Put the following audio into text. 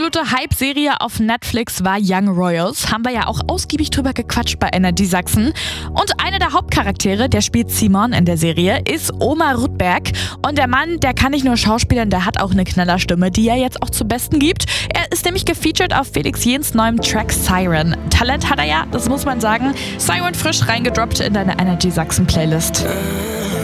absolute Hype-Serie auf Netflix war Young Royals. Haben wir ja auch ausgiebig drüber gequatscht bei Energy Sachsen. Und einer der Hauptcharaktere, der spielt Simon in der Serie, ist Omar Rudberg. Und der Mann, der kann nicht nur schauspielern, der hat auch eine Knallerstimme, die er jetzt auch zum Besten gibt. Er ist nämlich gefeatured auf Felix Jehns neuem Track Siren. Talent hat er ja, das muss man sagen. Siren frisch reingedroppt in deine Energy Sachsen Playlist.